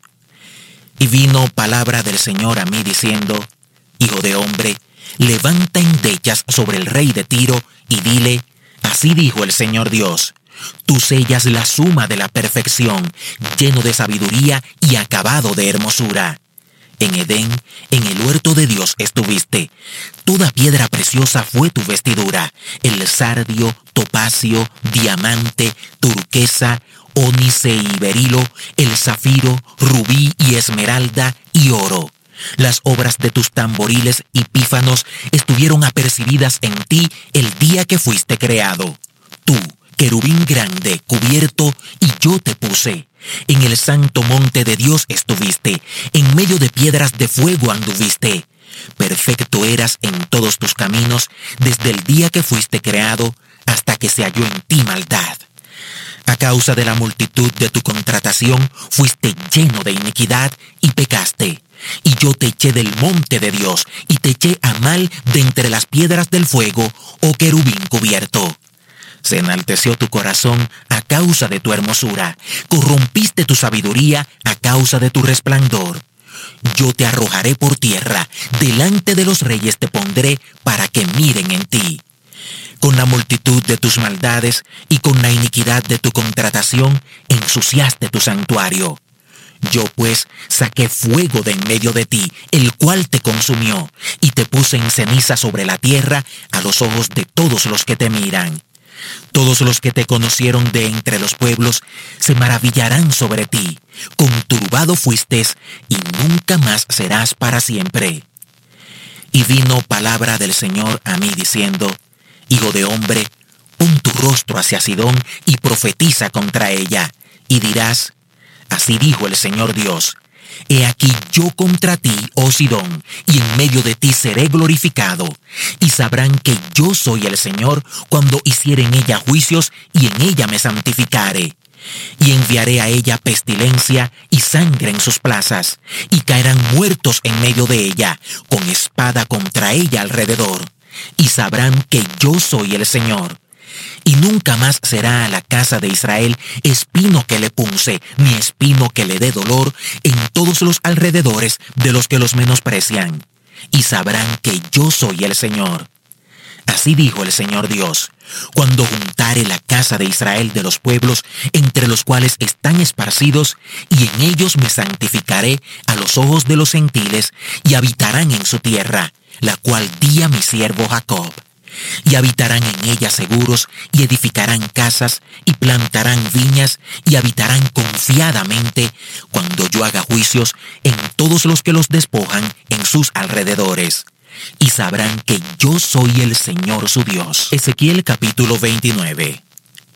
Y vino palabra del Señor a mí diciendo: Hijo de hombre, levanta endechas sobre el rey de Tiro y dile: así dijo el Señor Dios: tú sellas la suma de la perfección, lleno de sabiduría y acabado de hermosura. En Edén, en el huerto de Dios estuviste. Toda piedra preciosa fue tu vestidura: el sardio, topacio, diamante, turquesa, ónice y berilo, el zafiro, rubí y esmeralda y oro. Las obras de tus tamboriles y pífanos estuvieron apercibidas en ti el día que fuiste creado. Tú, querubín grande, cubierto, y yo te puse. En el santo monte de Dios estuviste, en medio de piedras de fuego anduviste. Perfecto eras en todos tus caminos, desde el día que fuiste creado hasta que se halló en ti maldad. A causa de la multitud de tu contratación, fuiste lleno de iniquidad y pecaste. Y yo te eché del monte de Dios, y te eché a mal de entre las piedras del fuego, oh querubín cubierto. Se enalteció tu corazón a causa de tu hermosura, corrompiste tu sabiduría a causa de tu resplandor. Yo te arrojaré por tierra, delante de los reyes te pondré para que miren en ti. Con la multitud de tus maldades y con la iniquidad de tu contratación, ensuciaste tu santuario. Yo pues saqué fuego de en medio de ti, el cual te consumió, y te puse en ceniza sobre la tierra a los ojos de todos los que te miran. Todos los que te conocieron de entre los pueblos se maravillarán sobre ti. Conturbado fuiste, y nunca más serás para siempre. Y vino palabra del Señor a mí diciendo: Hijo de hombre, pon tu rostro hacia Sidón y profetiza contra ella, y dirás: así dijo el Señor Dios: he aquí yo contra ti, oh Sidón, y en medio de ti seré glorificado, y sabrán que yo soy el Señor cuando hiciere en ella juicios y en ella me santificare. Y enviaré a ella pestilencia y sangre en sus plazas, y caerán muertos en medio de ella, con espada contra ella alrededor, y sabrán que yo soy el Señor. Y nunca más será a la casa de Israel espino que le punce, ni espino que le dé dolor en todos los alrededores de los que los menosprecian. Y sabrán que yo soy el Señor. Así dijo el Señor Dios: cuando juntare la casa de Israel de los pueblos entre los cuales están esparcidos, y en ellos me santificaré a los ojos de los gentiles, y habitarán en su tierra, la cual di a mi siervo Jacob. Y habitarán en ella seguros, y edificarán casas, y plantarán viñas, y habitarán confiadamente, cuando yo haga juicios en todos los que los despojan en sus alrededores. Y sabrán que yo soy el Señor su Dios. Ezequiel capítulo veintinueve.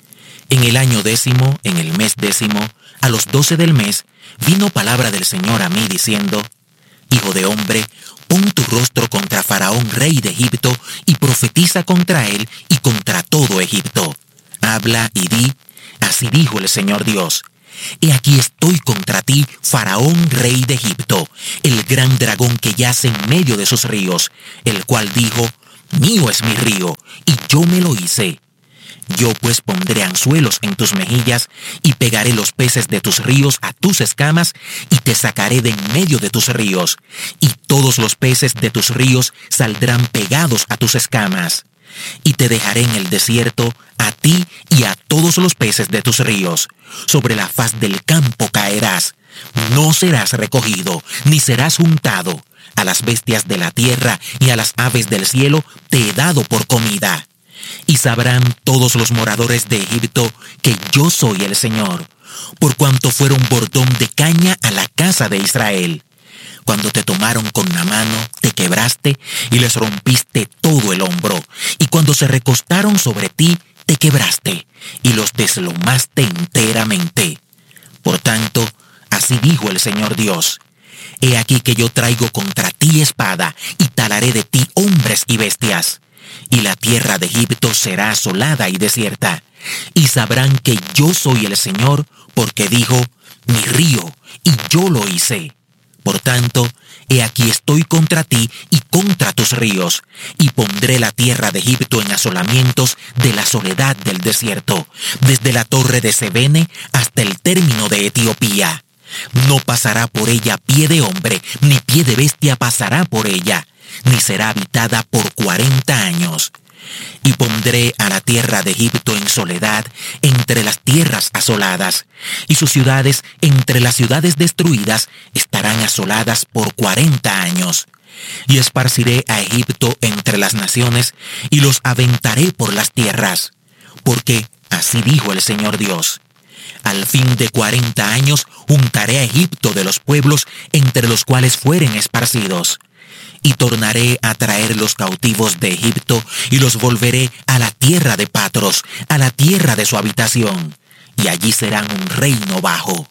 En el año décimo, en el mes décimo, a los doce del mes, vino palabra del Señor a mí diciendo: Hijo de hombre, pon tu rostro contra Faraón, rey de Egipto, y profetiza contra él y contra todo Egipto. Habla y di: así dijo el Señor Dios. He aquí estoy contra ti, Faraón, rey de Egipto, el gran dragón que yace en medio de sus ríos, el cual dijo: mío es mi río, y yo me lo hice. Yo pues pondré anzuelos en tus mejillas, y pegaré los peces de tus ríos a tus escamas, y te sacaré de en medio de tus ríos, y todos los peces de tus ríos saldrán pegados a tus escamas. Y te dejaré en el desierto, a ti y a todos los peces de tus ríos. Sobre la faz del campo caerás. No serás recogido, ni serás juntado. A las bestias de la tierra y a las aves del cielo te he dado por comida. Y sabrán todos los moradores de Egipto que yo soy el Señor, por cuanto fueron bordón de caña a la casa de Israel. Cuando te tomaron con la mano, te quebraste y les rompiste todo el hombro. Y cuando se recostaron sobre ti, te quebraste y los deslomaste enteramente. Por tanto, así dijo el Señor Dios: he aquí que yo traigo contra ti espada, y talaré de ti hombres y bestias. Y la tierra de Egipto será asolada y desierta. Y sabrán que yo soy el Señor, porque dijo: mi río, y yo lo hice. Por tanto, he aquí estoy contra ti y contra tus ríos, y pondré la tierra de Egipto en asolamientos de la soledad del desierto, desde la torre de Sebene hasta el término de Etiopía. No pasará por ella pie de hombre, ni pie de bestia pasará por ella, ni será habitada por cuarenta años. Y pondré a la tierra de Egipto en soledad entre las tierras asoladas, y sus ciudades entre las ciudades destruidas estarán asoladas por cuarenta años. Y esparciré a Egipto entre las naciones, y los aventaré por las tierras, porque así dijo el Señor Dios: al fin de cuarenta años juntaré a Egipto de los pueblos entre los cuales fueren esparcidos. Y tornaré a traer los cautivos de Egipto, y los volveré a la tierra de Patros, a la tierra de su habitación, y allí serán un reino bajo.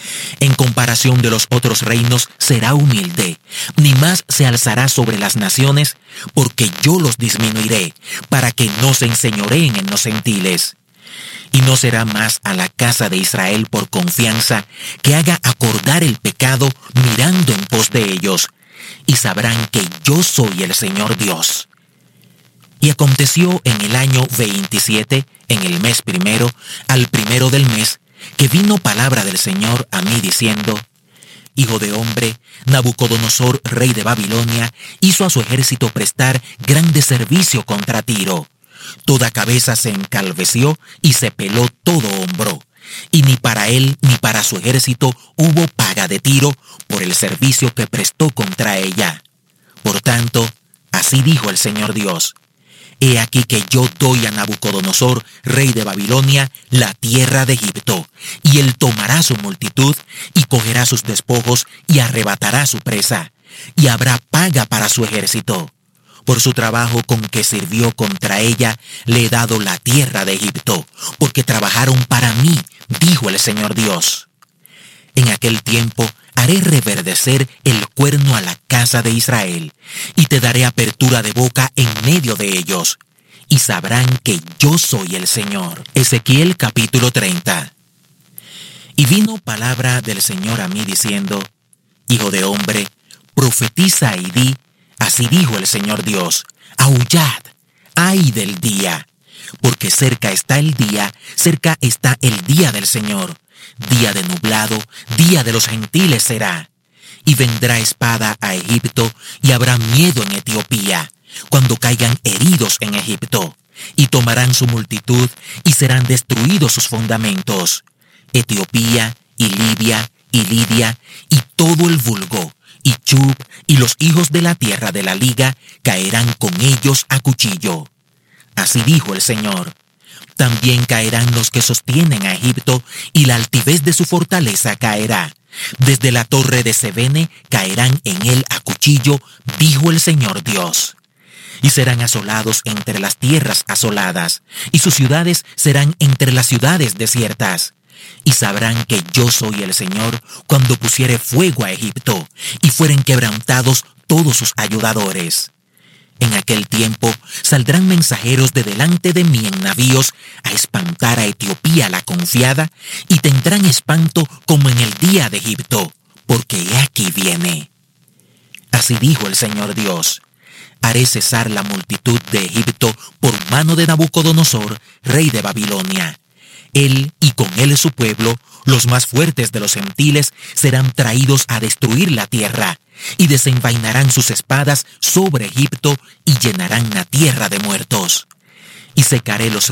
En comparación de los otros reinos será humilde, ni más se alzará sobre las naciones, porque yo los disminuiré, para que no se enseñoreen en los gentiles. Y no será más a la casa de Israel por confianza, que haga acordar el pecado mirando en pos de ellos, y sabrán que yo soy el Señor Dios. Y aconteció en el año veintisiete, en el mes primero, al primero del mes, que vino palabra del Señor a mí diciendo: hijo de hombre, Nabucodonosor, rey de Babilonia, hizo a su ejército prestar grande servicio contra Tiro. Toda cabeza se encalveció y se peló todo hombro. Y ni para él ni para su ejército hubo paga de Tiro por el servicio que prestó contra ella. Por tanto, así dijo el Señor Dios: he aquí que yo doy a Nabucodonosor, rey de Babilonia, la tierra de Egipto, y él tomará su multitud, y cogerá sus despojos, y arrebatará su presa, y habrá paga para su ejército. Por su trabajo con que sirvió contra ella, le he dado la tierra de Egipto, porque trabajaron para mí, dijo el Señor Dios. En aquel tiempo haré reverdecer el cuerno a la casa de Israel, y te daré apertura de boca en medio de ellos, y sabrán que yo soy el Señor. Ezequiel capítulo treinta. Y vino palabra del Señor a mí diciendo: hijo de hombre, profetiza y di: así dijo el Señor Dios, aullad, ay del día, porque cerca está el día, cerca está el día del Señor, día de nublado, día de los gentiles será. Y vendrá espada a Egipto, y habrá miedo en Etiopía, cuando caigan heridos en Egipto, y tomarán su multitud, y serán destruidos sus fundamentos. Etiopía, y Libia, y Lidia, y todo el vulgo, y Chub, y los hijos de la tierra de la liga caerán con ellos a cuchillo. Así dijo el Señor. También caerán los que sostienen a Egipto, y la altivez de su fortaleza caerá. Desde la torre de Sebene caerán en él a cuchillo, dijo el Señor Dios. y serán asolados entre las tierras asoladas, y sus ciudades serán entre las ciudades desiertas. Y sabrán que yo soy el Señor cuando pusiere fuego a Egipto, y fueren quebrantados todos sus ayudadores. En aquel tiempo saldrán mensajeros de delante de mí en navíos a espantar a Etiopía la confiada, y tendrán espanto como en el día de Egipto, porque he aquí viene. Así dijo el Señor Dios: haré cesar la multitud de Egipto por mano de Nabucodonosor, rey de Babilonia. Él y con él su pueblo, los más fuertes de los gentiles, serán traídos a destruir la tierra, y desenvainarán sus espadas sobre Egipto y llenarán la tierra de muertos. Y secaré los